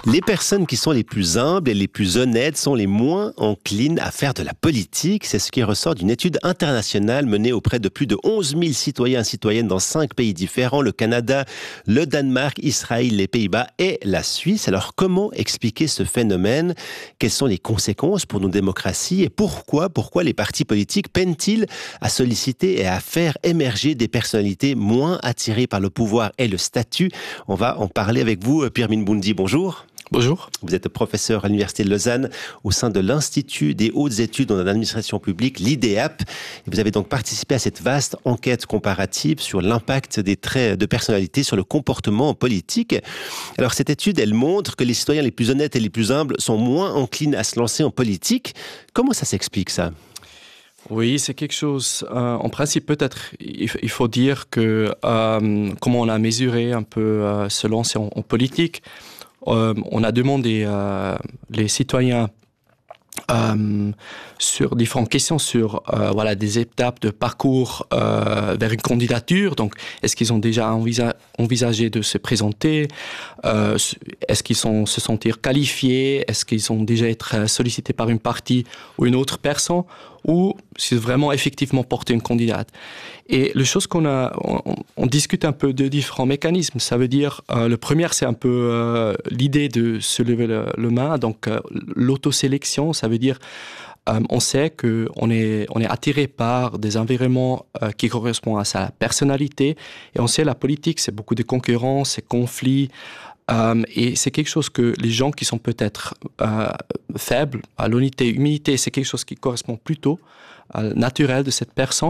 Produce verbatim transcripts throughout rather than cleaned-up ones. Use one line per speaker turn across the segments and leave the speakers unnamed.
Les personnes qui sont les plus humbles et les plus honnêtes sont les moins enclines à faire de la politique. C'est ce qui ressort d'une étude internationale menée auprès de plus de onze mille citoyens et citoyennes dans cinq pays différents, le Canada, le Danemark, Israël, les Pays-Bas et la Suisse. Alors comment expliquer ce phénomène? Quelles sont les conséquences pour nos démocraties? Et pourquoi, pourquoi les partis politiques peinent-ils à solliciter et à faire émerger des personnalités moins attirées par le pouvoir et le statut? On va en parler avec vous, Pierre Minboundi. Bonjour.
Bonjour.
Vous êtes professeur à l'Université de Lausanne au sein de l'Institut des hautes études en administration publique, l'I D A P. Et vous avez donc participé à cette vaste enquête comparative sur l'impact des traits de personnalité sur le comportement politique. Alors cette étude, elle montre que les citoyens les plus honnêtes et les plus humbles sont moins enclines à se lancer en politique. Comment ça s'explique ça ?
Oui, c'est quelque chose, euh, en principe peut-être, il faut dire que euh, comment on a mesuré un peu euh, se lancer en, en politique. Euh, on a demandé euh, les citoyens euh, sur différentes questions sur euh, voilà des étapes de parcours euh, vers une candidature. Donc, est-ce qu'ils ont déjà envisa- envisagé de se présenter? euh, Est-ce qu'ils sont se sentir qualifiés? Est-ce qu'ils ont déjà été sollicités par une partie ou une autre personne? Ou c'est vraiment effectivement porter une candidate. Et les choses qu'on a, on, on discute un peu de différents mécanismes. Ça veut dire, euh, le premier, c'est un peu euh, l'idée de se lever le, le main, donc euh, l'autosélection. Ça veut dire, euh, on sait que on est, on est attiré par des environnements euh, qui correspondent à sa personnalité. Et on sait la politique, c'est beaucoup de concurrence, c'est conflits. Euh, et c'est quelque chose que les gens qui sont peut-être euh, faibles à l'honnêteté, humilité, c'est quelque chose qui correspond plutôt à naturel de cette personne.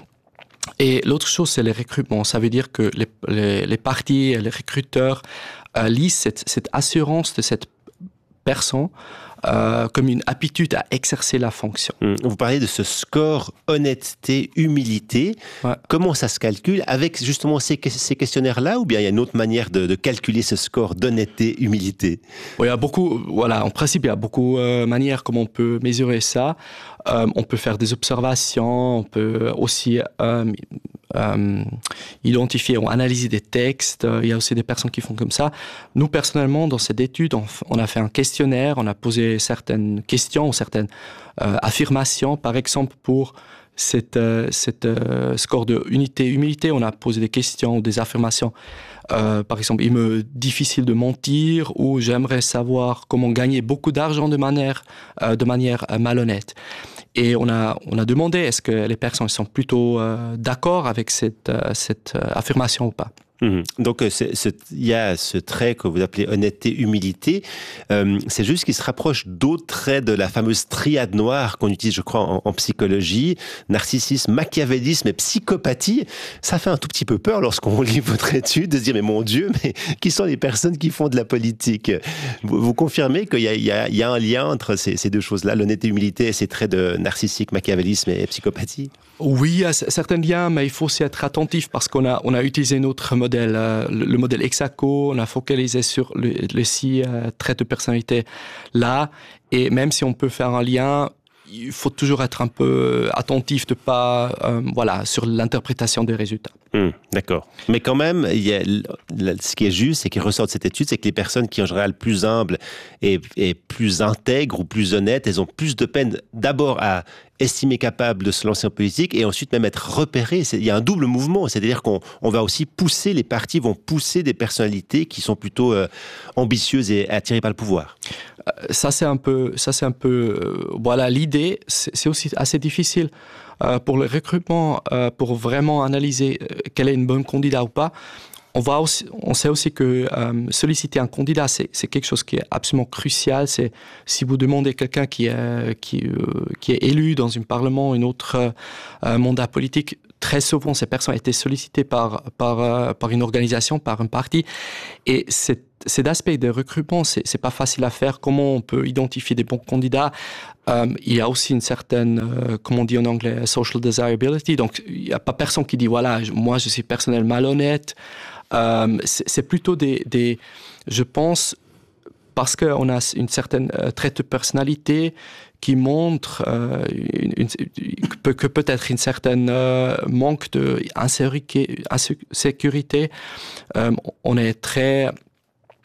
Et l'autre chose, c'est les recrutements. Ça veut dire que les, les, les partis, les recruteurs euh, lisent cette, cette assurance de cette personne euh, comme une aptitude à exercer la fonction.
Vous parlez de ce score honnêteté, humilité. Ouais. Comment ça se calcule? Avec justement ces, ces questionnaires-là, ou bien il y a une autre manière de, de calculer ce score d'honnêteté, humilité?
Oui, il y a beaucoup, voilà, en principe, il y a beaucoup de euh, manières comment on peut mesurer ça. Euh, on peut faire des observations, on peut aussi euh, euh, identifier ou analyser des textes. Il y a aussi des personnes qui font comme ça. Nous, personnellement, dans cette étude, on, on a fait un questionnaire, on a posé certaines questions ou certaines euh, affirmations. Par exemple, pour cette, euh, cette euh, score de unité, humilité, on a posé des questions ou des affirmations. Euh, par exemple, il me difficile de mentir, ou j'aimerais savoir comment gagner beaucoup d'argent de manière, euh, de manière euh, malhonnête. Et on a, on a demandé est-ce que les personnes sont plutôt euh, d'accord avec cette, euh, cette euh, affirmation ou pas.
Mmh. Donc, il y a ce trait que vous appelez honnêteté, humilité. Euh, c'est juste qu'il se rapproche d'autres traits de la fameuse triade noire qu'on utilise, je crois, en, en psychologie. Narcissisme, machiavélisme et psychopathie. Ça fait un tout petit peu peur lorsqu'on lit votre étude de se dire, mais mon Dieu, mais qui sont les personnes qui font de la politique? Vous, vous confirmez qu'il y a, il y a, il y a un lien entre ces, ces deux choses-là, l'honnêteté, humilité et ces traits de narcissique, machiavélisme et psychopathie?
Oui, il y a certains liens, mais il faut aussi être attentif parce qu'on a, on a utilisé notre modèle, euh, le, le modèle Exaco, on a focalisé sur le, les six euh, traits de personnalité là, et même si on peut faire un lien, il faut toujours être un peu attentif de pas, euh, voilà, sur l'interprétation des résultats.
Mmh, d'accord. Mais quand même, il y a, ce qui est juste et qui ressort de cette étude, c'est que les personnes qui, en général, plus humbles et, et plus intègres ou plus honnêtes, elles ont plus de peine d'abord à estimer capable de se lancer en politique et ensuite même être repérées. C'est, il y a un double mouvement, c'est-à-dire qu'on on va aussi pousser, les partis vont pousser des personnalités qui sont plutôt euh, ambitieuses et attirées par le pouvoir.
Ça, c'est un peu, ça, c'est un peu, euh, voilà, l'idée, c'est, c'est aussi assez difficile. Euh, pour le recrutement, euh, pour vraiment analyser euh, quel est une bonne candidat ou pas, on, va aussi, on sait aussi que euh, solliciter un candidat, c'est, c'est quelque chose qui est absolument crucial. C'est, si vous demandez quelqu'un qui est, qui, euh, qui est élu dans un parlement, un autre euh, mandat politique, très souvent, ces personnes étaient sollicitées par, par, euh, par une organisation, par un parti. Et c'est, cet aspect de recrutement, c'est, c'est pas facile à faire. Comment on peut identifier des bons candidats? Euh, il y a aussi une certaine, euh, comment on dit en anglais, social desirability. Donc, il n'y a pas personne qui dit, voilà, moi, je suis personnel malhonnête. Euh, c'est, c'est plutôt des, des, je pense, parce qu'on a une certaine euh, trait de personnalité qui montre euh, une, une, que, que peut-être une certaine euh, manque d'insécurité. Euh, on est très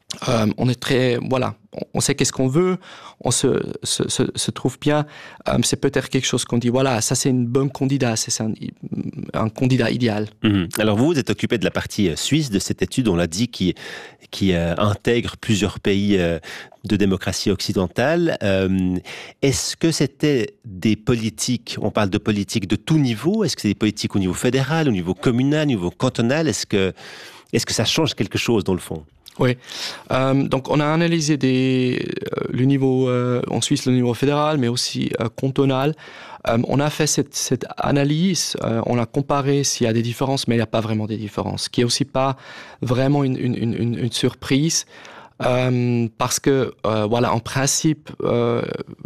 Euh, on est très, voilà, on sait qu'est-ce qu'on veut, on se, se, se, se trouve bien. Euh, c'est peut-être quelque chose qu'on dit, voilà, ça c'est une bonne candidat, c'est un, un candidat idéal.
Mmh. Alors vous, vous êtes occupé de la partie suisse de cette étude, on l'a dit, qui, qui euh, intègre plusieurs pays euh, de démocratie occidentale. Euh, est-ce que c'était des politiques, on parle de politiques de tout niveau, est-ce que c'est des politiques au niveau fédéral, au niveau communal, au niveau cantonal, est-ce que, est-ce que ça change quelque chose dans le fond ?
Oui, euh, donc on a analysé des, euh, le niveau euh, en Suisse, le niveau fédéral, mais aussi euh, cantonal. Euh, on a fait cette, cette analyse, euh, on a comparé s'il y a des différences, mais il n'y a pas vraiment des différences, ce qui est aussi pas vraiment une, une, une, une surprise, euh, parce que euh, voilà, en principe, euh,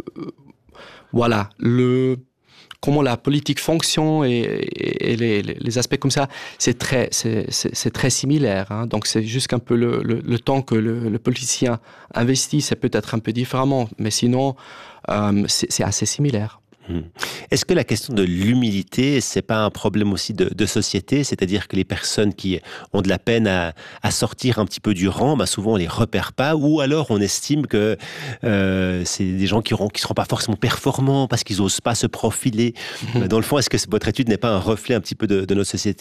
voilà, le comment la politique fonctionne et, et, et les, les aspects comme ça, c'est très, c'est, c'est, c'est très similaire. Hein. Donc c'est juste qu'un peu le, le, le temps que le, le politicien investit, c'est peut-être un peu différemment, mais sinon, euh, c'est, c'est assez similaire.
Est-ce que la question de l'humilité, c'est pas un problème aussi de, de société ? C'est-à-dire que les personnes qui ont de la peine à, à sortir un petit peu du rang, bah souvent on les repère pas, ou alors on estime que euh, c'est des gens qui ne qui seront pas forcément performants parce qu'ils n'osent pas se profiler. Mmh. Dans le fond, est-ce que votre étude n'est pas un reflet un petit peu de, de notre société ?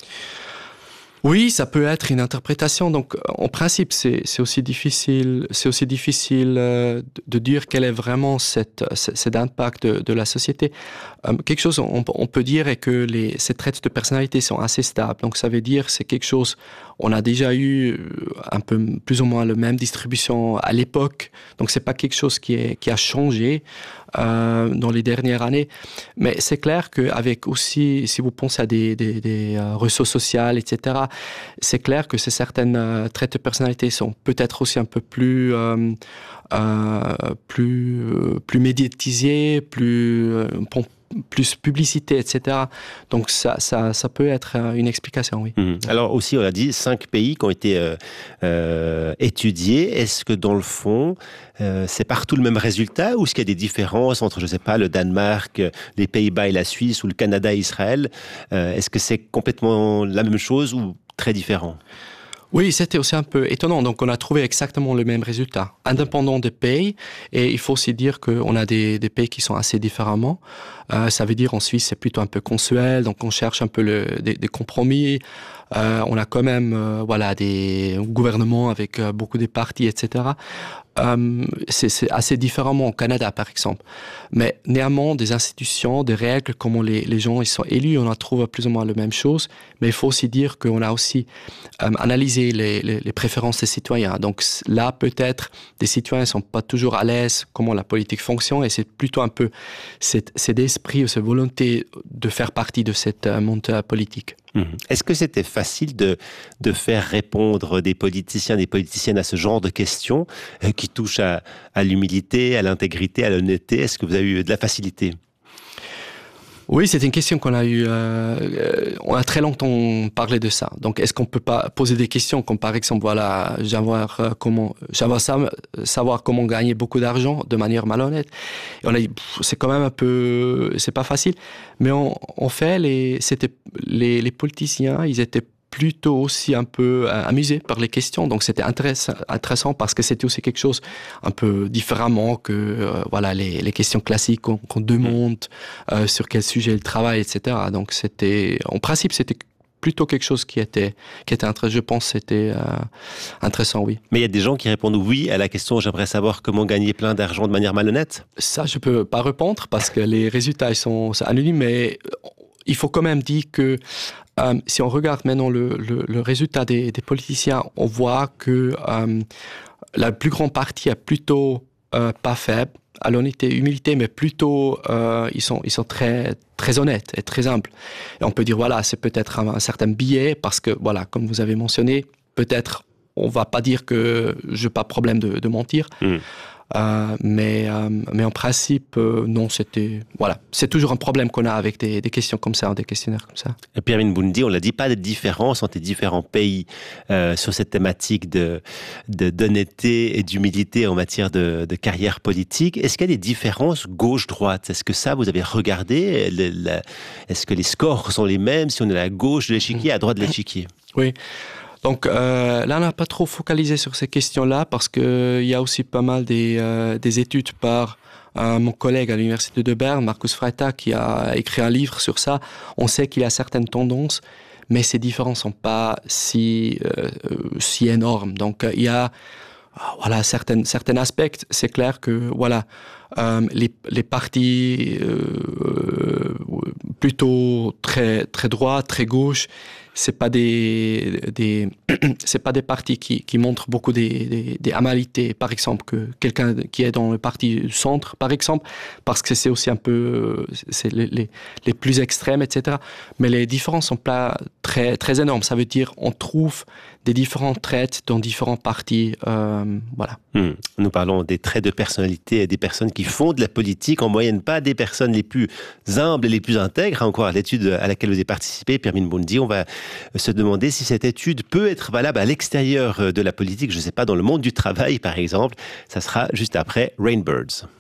Oui, ça peut être une interprétation. Donc, en principe, c'est, c'est aussi difficile, c'est aussi difficile euh, de dire quel est vraiment cette, cet impact de, de la société. Euh, quelque chose, on, on peut dire, est que les, ces traits de personnalité sont assez stables. Donc, ça veut dire c'est quelque chose. On a déjà eu un peu plus ou moins la même distribution à l'époque. Donc, c'est pas quelque chose qui est qui a changé euh, dans les dernières années. Mais c'est clair qu'avec aussi, si vous pensez à des, des, des euh, ressources sociales, et cetera, c'est clair que ces certaines euh, traits de personnalité sont peut-être aussi un peu plus euh, euh, plus euh, plus médiatisés, plus euh, plus publicité, et cetera. Donc ça, ça, ça peut être une explication, oui.
Mmh. Alors aussi, on a dit cinq pays qui ont été euh, euh, étudiés. Est-ce que dans le fond, euh, c'est partout le même résultat, ou est-ce qu'il y a des différences entre, je ne sais pas, le Danemark, les Pays-Bas et la Suisse, ou le Canada et Israël ? euh, Est-ce que c'est complètement la même chose ou très différent ?
Oui, c'était aussi un peu étonnant. Donc, on a trouvé exactement le même résultat, indépendant des pays. Et il faut aussi dire qu'on a des, des pays qui sont assez différemment. Euh, ça veut dire en Suisse, c'est plutôt un peu consensuel. Donc, on cherche un peu le, des, des compromis. Euh, on a quand même, euh, voilà, des gouvernements avec euh, beaucoup de partis, et cetera. Euh, c'est, c'est assez différemment au Canada, par exemple. Mais néanmoins, des institutions, des règles, comment les, les gens ils sont élus, on en trouve plus ou moins la même chose. Mais il faut aussi dire qu'on a aussi euh, analysé les, les, les préférences des citoyens. Donc là, peut-être, des citoyens ne sont pas toujours à l'aise comment la politique fonctionne, et c'est plutôt un peu cet, cet esprit ou cette volonté de faire partie de cette euh, monde politique.
Mmh. Est-ce que c'était facile de, de faire répondre des politiciens, des politiciennes à ce genre de questions euh, qui touchent à, à l'humilité, à l'intégrité, à l'honnêteté ? Est-ce que vous avez eu de la facilité ?
Oui, c'est une question qu'on a eu. Euh, on a très longtemps parlé de ça. Donc, est-ce qu'on peut pas poser des questions comme par exemple, voilà, j'aimerais comment, j'aimerais savoir comment gagner beaucoup d'argent de manière malhonnête. Et on a dit, pff, c'est quand même un peu, c'est pas facile. Mais on, on fait les, c'était les, les politiciens, ils étaient plutôt aussi un peu euh, amusé par les questions. Donc, c'était intéressant, intéressant parce que c'était aussi quelque chose un peu différemment que euh, voilà, les, les questions classiques qu'on, qu'on demande, euh, sur quel sujet il travaille, et cetera. Donc, c'était, en principe, c'était plutôt quelque chose qui était, qui était intéressant. Je pense que c'était euh, intéressant, oui.
Mais il y a des gens qui répondent oui à la question « J'aimerais savoir comment gagner plein d'argent de manière malhonnête ».
Ça, je peux pas répondre parce que les résultats ils sont, sont anonymes, mais il faut quand même dire que Euh, si on regarde maintenant le, le, le résultat des, des politiciens, on voit que euh, la plus grande partie est plutôt euh, pas faible à l'honnêteté, humilité, mais plutôt euh, ils sont ils sont très très honnêtes et très humbles. Et on peut dire voilà, c'est peut-être un, un certain biais parce que voilà, comme vous avez mentionné, peut-être on va pas dire que j'ai pas problème de, de mentir. Mmh. Euh, mais, euh, mais en principe, euh, non, c'était, voilà. C'est toujours un problème qu'on a avec des, des questions comme ça, des questionnaires comme ça.
Et Pirmin Boundi, on l'a dit, pas de différence entre les différents pays euh, sur cette thématique de, de, d'honnêteté et d'humilité en matière de, de carrière politique. Est-ce qu'il y a des différences gauche-droite ? Est-ce que ça, vous avez regardé ? le, le, Est-ce que les scores sont les mêmes si on est à la gauche de l'échiquier, à droite de l'échiquier ?
Oui. Donc euh, là, on n'a pas trop focalisé sur ces questions-là parce qu'il y a aussi pas mal des, euh, des études par euh, mon collègue à l'université de Berne, Markus Freitag, qui a écrit un livre sur ça. On sait qu'il y a certaines tendances, mais ces différences sont pas si, euh, si énormes. Donc il y a voilà, certains, certains aspects, c'est clair que voilà, euh, les, les partis euh, plutôt très, très droits, très gauches, c'est pas des, des c'est pas des partis qui, qui montrent beaucoup des, des, des amalités, par exemple, que quelqu'un qui est dans le parti du centre, par exemple, parce que c'est aussi un peu, c'est les, les, les plus extrêmes, et cetera. Mais les différences sont pas très, très énormes. Ça veut dire on trouve des différents traits dans différents partis, euh, voilà.
Hmm. Nous parlons des traits de personnalité et des personnes qui font de la politique, en moyenne pas des personnes les plus humbles et les plus intègres. Encore à l'étude à laquelle vous avez participé, Pirmin Bondi, on va se demander si cette étude peut être valable à l'extérieur de la politique, je ne sais pas, dans le monde du travail par exemple. Ça sera juste après Rainbirds.